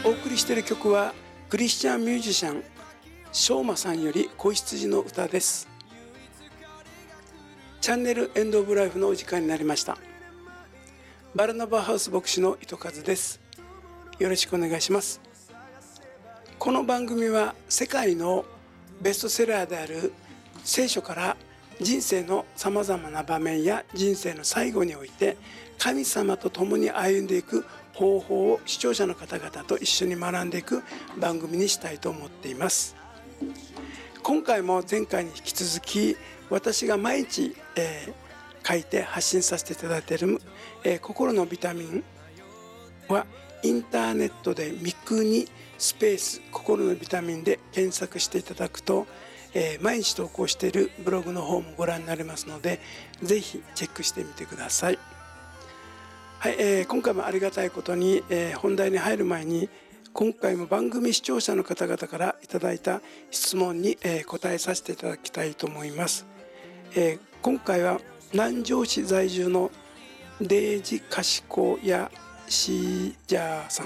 お送りしている曲はクリスチャンミュージシャンしょうまさんより子羊の歌です。チャンネルエンドオブライフのお時間になりました。バルナバハウス牧師の糸数です。よろしくお願いします。この番組は世界のベストセラーである聖書から人生のさまざまな場面や人生の最後において神様と共に歩んでいく方法を視聴者の方々と一緒に学んでいく番組にしたいと思っています。今回も前回に引き続き私が毎日、書いて発信させていただいている、心のビタミンはインターネットで三国スペース心のビタミンで検索していただくと、毎日投稿しているブログの方もご覧になれますのでぜひチェックしてみてください。はい、今回もありがたいことに、本題に入る前に今回も番組視聴者の方々からいただいた質問に、答えさせていただきたいと思います。今回は南城市在住のデージ賢やシージャーさ